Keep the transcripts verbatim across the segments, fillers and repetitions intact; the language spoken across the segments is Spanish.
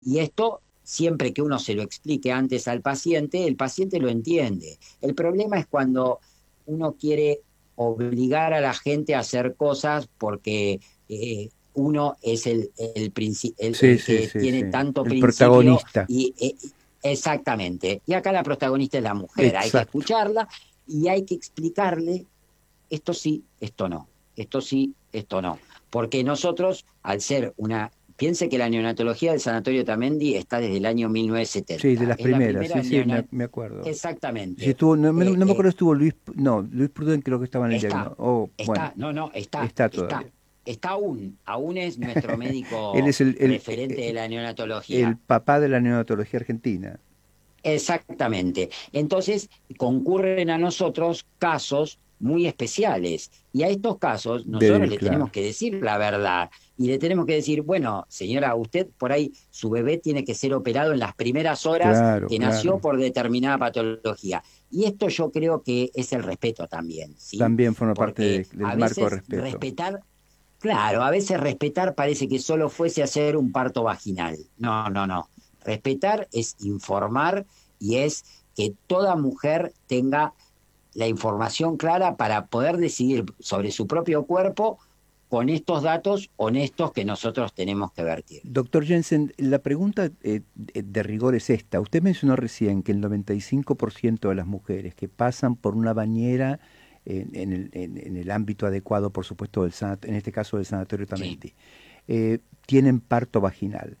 Y esto, siempre que uno se lo explique antes al paciente, el paciente lo entiende. El problema es cuando uno quiere obligar a la gente a hacer cosas porque eh, uno es el, el, princi- el, Sí, el sí, que sí, tiene sí. tanto El principio protagonista. y eh, exactamente. Y acá la protagonista es la mujer, hay que Exacto. escucharla y hay que explicarle esto sí, esto no, esto sí, esto no. Porque nosotros, al ser una... Piense que la neonatología del Sanatorio Tamendi está desde el año Sí, de mil novecientos setenta. las Es la primeras, sí, primera sí, me, neonat... me acuerdo. Sí, Exactamente. estuvo, no, me Eh, no me eh, acuerdo, estuvo Luis, no, Luis Pruden creo que estaba en el está, diagnóstico. Oh, bueno, está, no, no, está, está está, todavía. está aún, aún es nuestro Él médico es el, el, referente de el, la el neonatología. papá de la neonatología argentina. Exactamente. Entonces, concurren a nosotros casos muy especiales y a estos casos nosotros Del, le tenemos claro, que decir la verdad y le tenemos que decir, bueno, señora, usted por ahí, su bebé tiene que ser operado en las primeras horas claro, que nació claro. por determinada patología. Y esto yo creo que es el respeto también, ¿sí? También forma parte Porque de- del a marco de veces respeto. respetar, claro, a veces respetar parece que solo fuese hacer un parto vaginal. No, no, no. Respetar es informar y es que toda mujer tenga la información clara para poder decidir sobre su propio cuerpo con estos datos honestos que nosotros tenemos que vertir. Doctor Jensen, la pregunta eh, de de rigor es esta. Usted mencionó recién que el noventa y cinco por ciento de las mujeres que pasan por una bañera en, en el, en- en el ámbito adecuado, por supuesto, del sanat- en este caso del Sanatorio Sí. Tamenti, eh, tienen parto vaginal.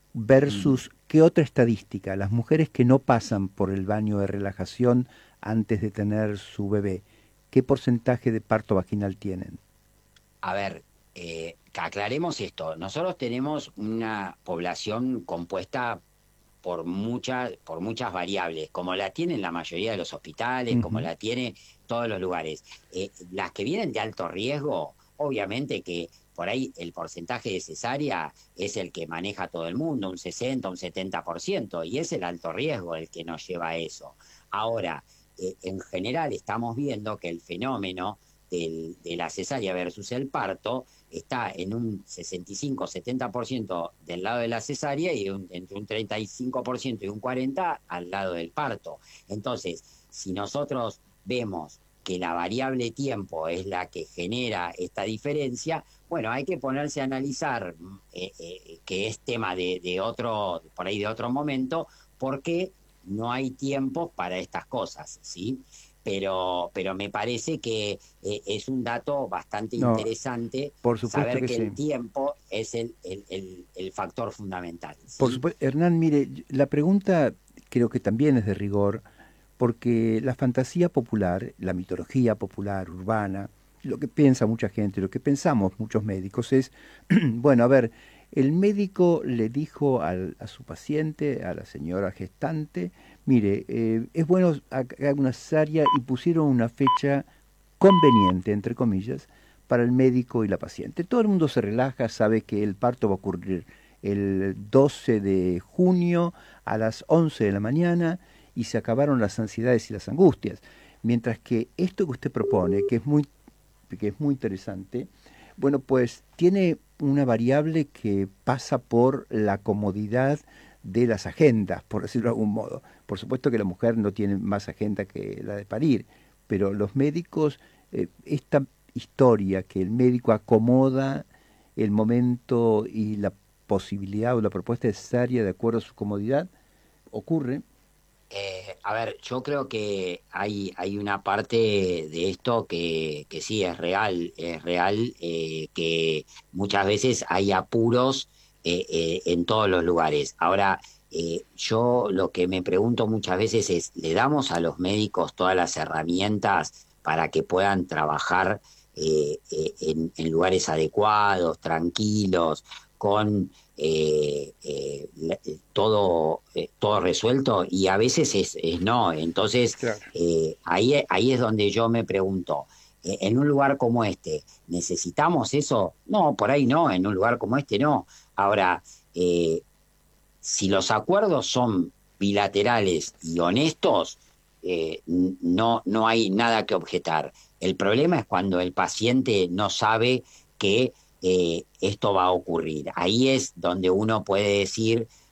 Mm. Versus, ¿qué otra estadística? Las mujeres que no pasan por el baño de relajación antes de tener su bebé, ¿qué porcentaje de parto vaginal tienen? A ver, eh, que aclaremos esto. Nosotros tenemos una población compuesta por muchas, por muchas variables, como la tienen la mayoría de los hospitales, como Ujú. la tiene todos los lugares. Eh, las que vienen de alto riesgo, obviamente que por ahí el porcentaje de cesárea es el que maneja todo el mundo, un sesenta, un setenta por ciento, y es el alto riesgo el que nos lleva a eso. Ahora, eh, en general estamos viendo que el fenómeno del, de la cesárea versus el parto está en un sesenta y cinco setenta por ciento del lado de la cesárea y un, entre un treinta y cinco por ciento y un cuarenta por ciento al lado del parto. Entonces, si nosotros vemos que la variable tiempo es la que genera esta diferencia, bueno, hay que ponerse a analizar, eh, eh, que es tema de, de otro, por ahí de otro momento, porque no hay tiempo para estas cosas, ¿sí? Pero, pero me parece que eh, es un dato bastante No, interesante por supuesto saber que que sí. el tiempo es el, el, el, el factor fundamental, Por ¿sí? supuesto, Hernán, mire, y- la pregunta creo que también es de rigor, porque la fantasía popular, la mitología popular, urbana, lo que piensa mucha gente, lo que pensamos muchos médicos es, bueno, a ver, el médico le dijo al- a su paciente, a la señora gestante, mire, eh, es bueno ha- que haga una cesárea y pusieron una fecha conveniente, entre comillas, para el médico y la paciente. Todo el mundo se relaja, sabe que el parto va a ocurrir el doce de junio a las once de la mañana y se acabaron las ansiedades y las angustias. Mientras que esto que usted propone, que es muy, que es muy interesante, bueno, pues tiene una variable que pasa por la comodidad de las agendas, por decirlo de algún modo. Por supuesto que la mujer no tiene más agenda que la de parir, pero los médicos, eh, esta historia que el médico acomoda el momento y la posibilidad o la propuesta necesaria de acuerdo a su comodidad, ocurre. Eh, a ver, yo creo que hay, hay una parte de esto que, que sí es real, es real, eh, que muchas veces hay apuros eh, eh, en todos los lugares. Ahora, eh, yo lo que me pregunto muchas veces es, ¿le damos a los médicos todas las herramientas para que puedan trabajar eh, eh, en, en lugares adecuados, tranquilos, con eh, eh, la- eh, todo, eh, todo resuelto? Y a veces es, es no. Entonces, Claro. eh, ahí, ahí es donde yo me pregunto, eh, en un lugar como este, ¿necesitamos eso? No, por ahí no, en un lugar como este no. Ahora, eh, si los acuerdos son bilaterales y honestos, eh, no, no hay nada que objetar. El problema es cuando el paciente no sabe que eh, esto va a ocurrir. Ahí es donde uno puede decir,